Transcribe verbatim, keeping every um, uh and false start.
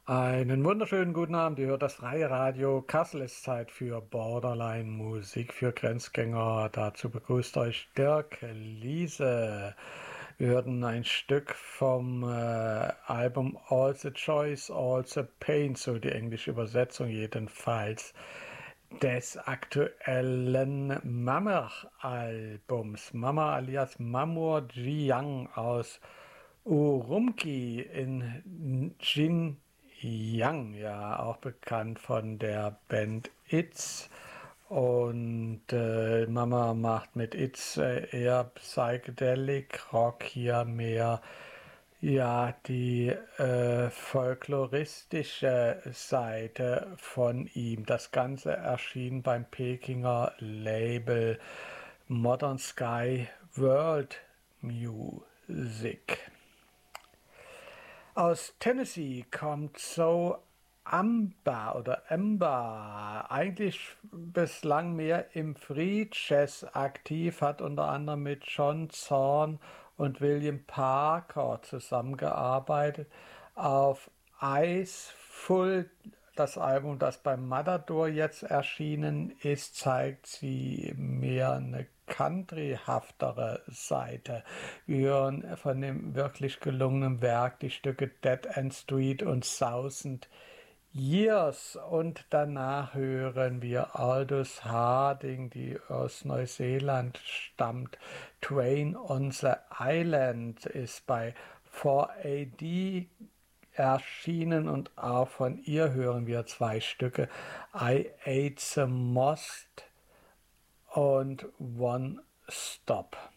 Einen wunderschönen guten Abend. Ihr hört das Freie Radio. Kassel ist Zeit für Borderline Musik für Grenzgänger. Dazu begrüßt euch Dirk Liese. Wir hörten ein Stück vom äh, Album All the Joys, All the Pain, so die englische Übersetzung jedenfalls, des aktuellen Mammoth-Albums. Mama alias Mamour Jiang aus Urumqi in Jin Young, ja, auch bekannt von der Band Itz. Und äh, Mama macht mit Itz äh, eher Psychedelic Rock, hier mehr ja die äh, folkloristische Seite von ihm. Das Ganze erschien beim Pekinger Label Modern Sky World Music. Aus Tennessee kommt So Amba oder Emba, eigentlich bislang mehr im Free Jazz aktiv, hat unter anderem mit John Zorn und William Parker zusammengearbeitet. Auf Ice Full, das Album, das beim Matador jetzt erschienen ist, zeigt sie mehr eine countryhaftere Seite. Wir hören von dem wirklich gelungenen Werk die Stücke Dead End Street und Thousand Years, und danach hören wir Aldous Harding, die aus Neuseeland stammt. Train on the Island ist bei vier A D erschienen, und auch von ihr hören wir zwei Stücke: I Ate the Most und One Stop.